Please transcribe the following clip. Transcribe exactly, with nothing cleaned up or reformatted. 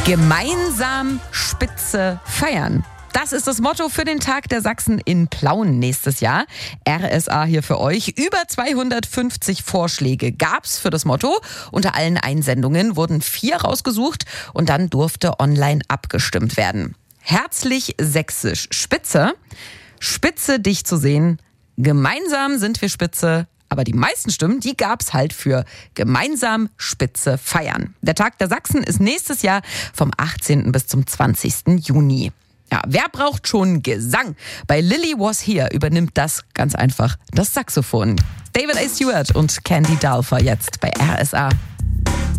Gemeinsam Spitze feiern. Das ist das Motto für den Tag der Sachsen in Plauen nächstes Jahr. R S A hier für euch. Über zweihundertfünfzig Vorschläge gab's für das Motto. Unter allen Einsendungen wurden vier rausgesucht und dann durfte online abgestimmt werden. Herzlich sächsisch. Spitze. Spitze, dich zu sehen. Gemeinsam sind wir Spitze. Aber die meisten Stimmen, die gab's halt für gemeinsam Spitze feiern. Der Tag der Sachsen ist nächstes Jahr vom achtzehnten bis zum zwanzigsten Juni. Ja, wer braucht schon Gesang? Bei Lily Was Here übernimmt das ganz einfach das Saxophon. David A. Stewart und Candy Dulfer jetzt bei R S A.